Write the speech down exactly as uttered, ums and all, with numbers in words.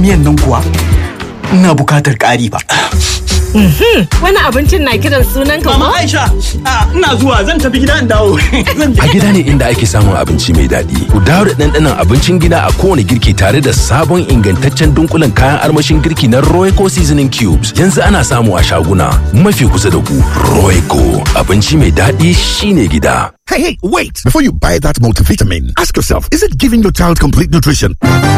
miyan nan kuwa ina bukatar ƙari ba. Wani abincin na kiran sunan ka ko? Mama Aisha, ina zuwa zan tafi gida in dawo. A gida ne inda ake samun abinci mai daɗi. Ku dawo da ɗanɗanon abincin gida a kowane girki tare da sabon ingantaccen dunkulen kayan armashin girki na Royco Seasoning Cubes. Yanzu ana samu a shaguna mafi kusa da ku. Royco, abinci mai daɗi shine gida. Hey, hey, wait! Before you buy that multivitamin, ask yourself, is it giving your child complete nutrition?